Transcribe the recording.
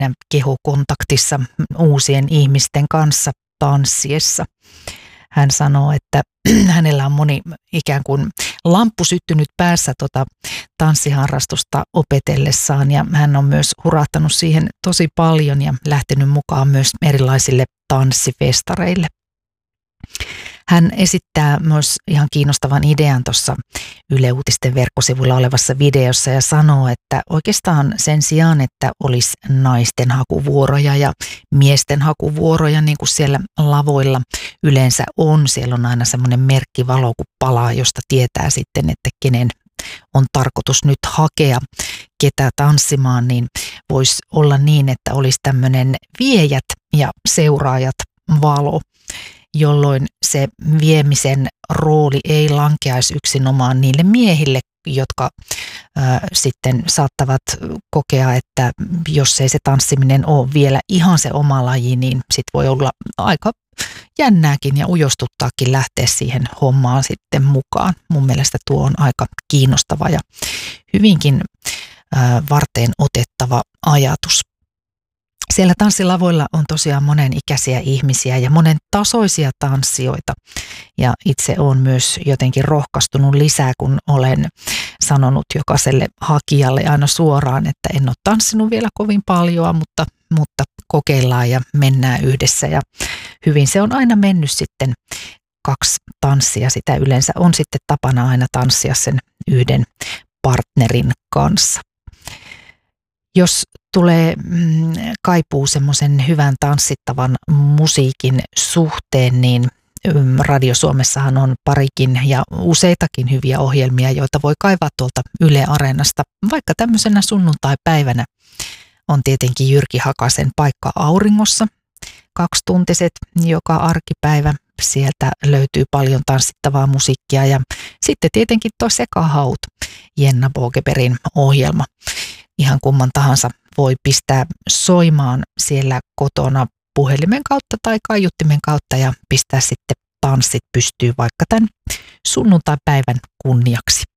kehokontaktissa uusien ihmisten kanssa tanssiessa. Hän sanoo, että hänellä on moni ikään kuin lamppu syttynyt päässä tanssiharrastusta opetellessaan ja hän on myös hurahtanut siihen tosi paljon ja lähtenyt mukaan myös erilaisille tanssifestareille. Hän esittää myös ihan kiinnostavan idean tuossa Yle Uutisten verkkosivuilla olevassa videossa ja sanoo, että oikeastaan sen sijaan, että olisi naisten hakuvuoroja ja miesten hakuvuoroja, niin kuin siellä lavoilla yleensä on, siellä on aina semmoinen merkkivalo, kun palaa, josta tietää sitten, että kenen on tarkoitus nyt hakea ketä tanssimaan, niin voisi olla niin, että olisi tämmöinen viejät ja seuraajat valo, jolloin se viemisen rooli ei lankeaisi yksinomaan niille miehille, jotka sitten saattavat kokea, että jos ei se tanssiminen ole vielä ihan se oma laji, niin sit voi olla aika jännääkin ja ujostuttaakin lähteä siihen hommaan sitten mukaan. Mun mielestä tuo on aika kiinnostava ja hyvinkin varteen otettava ajatus. Siellä tanssilavoilla on tosiaan monen ikäisiä ihmisiä ja monen tasoisia tanssijoita ja itse olen myös jotenkin rohkaistunut lisää, kun olen sanonut jokaiselle hakijalle aina suoraan, että en ole tanssinut vielä kovin paljon, mutta kokeillaan ja mennään yhdessä ja hyvin se on aina mennyt sitten 2 tanssia, sitä yleensä on sitten tapana aina tanssia sen yhden partnerin kanssa. Jos tulee kaipuu semmoisen hyvän tanssittavan musiikin suhteen, niin Radio Suomessahan on parikin ja useitakin hyviä ohjelmia, joita voi kaivaa tuolta Yle Areenasta. Vaikka tämmöisenä sunnuntai-päivänä on tietenkin Jyrki Hakasen Paikka auringossa, 2-tuntiset joka arkipäivä. Sieltä löytyy paljon tanssittavaa musiikkia ja sitten tietenkin tuo Sekahaut, Jenna Bogebergin ohjelma. Ihan kumman tahansa voi pistää soimaan siellä kotona puhelimen kautta tai kaiuttimen kautta ja pistää sitten tanssit pystyy vaikka tämän sunnuntai-päivän kunniaksi.